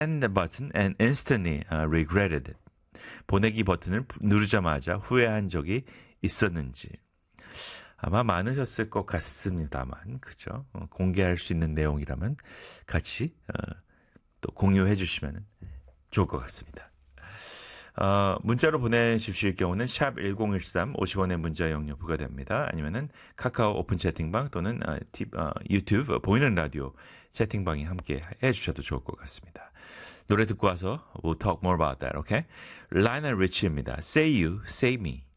send the button and instantly regretted it. 보내기 버튼을 누르자마자 후회한 적이 있었는지. 아마 많으셨을 것 같습니다만, 그죠? 공개할 수 있는 내용이라면 같이 또 공유해 주시면 좋을 것 같습니다. 문자로 보내주실 경우는 샵 1013 50원의 문자 용료 부과됩니다. 아니면은 카카오 오픈 채팅방 또는 유튜브 보이는 라디오 채팅방에 함께 해주셔도 좋을 것 같습니다. 노래 듣고 와서 we'll talk more about that, okay? 라이널 리치입니다. Say You, Say Me.